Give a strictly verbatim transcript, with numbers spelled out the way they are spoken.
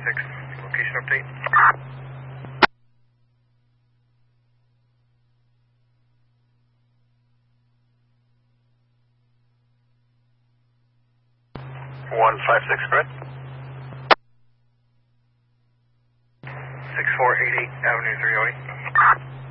six, location update. one five six, correct? six four eight eight Avenue three oh eight.